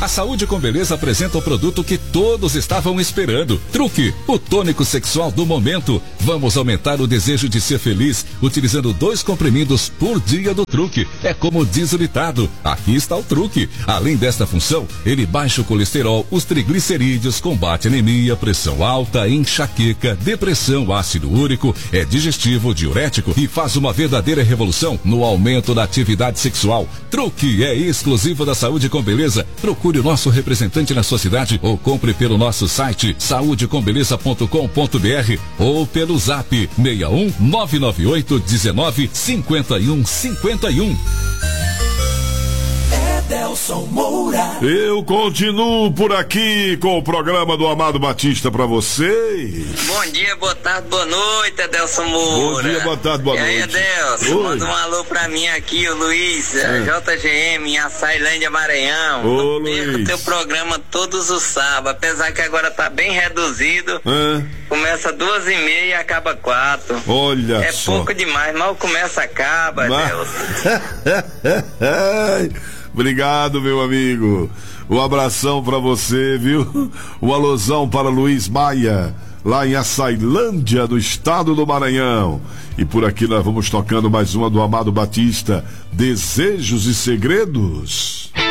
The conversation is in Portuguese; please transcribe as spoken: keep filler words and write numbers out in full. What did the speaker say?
A Saúde com Beleza apresenta o produto que todos estavam esperando. Truque, o tônico sexual do momento. Vamos aumentar o desejo de ser feliz utilizando dois comprimidos por dia do Truque. É como diz o ditado, aqui está o truque. Além desta função, ele baixa o colesterol, os triglicerídeos, combate anemia, pressão alta, enxaqueca, depressão, ácido úrico, é digestivo, diurético e faz uma verdadeira revolução no aumento da atividade sexual. Truque é exclusivo da Saúde com Beleza. Procure o nosso representante na sua cidade ou compre pelo nosso site saúde com beleza ponto com ponto br ou pelo zap seis um nove nove oito um nove cinco um cinco um. Edelson Moura. Eu continuo por aqui com o programa do Amado Batista pra vocês. Bom dia, boa tarde, boa noite, Edelson Moura. Bom dia, boa tarde, boa e aí, noite. Edelson, manda um alô pra mim aqui, o Luiz, é. J G M, em Açailândia, Maranhão. Ô, Eu perco Luiz. teu programa todos os sábados, apesar que agora tá bem reduzido. É. Começa duas e meia e acaba quatro. Olha é só. pouco demais, mal começa, acaba, Mas... Edelson. Obrigado, meu amigo. Um abração pra você, viu? Um alusão para Luiz Maia, lá em Açailândia, do estado do Maranhão. E por aqui nós vamos tocando mais uma do Amado Batista, Desejos e Segredos.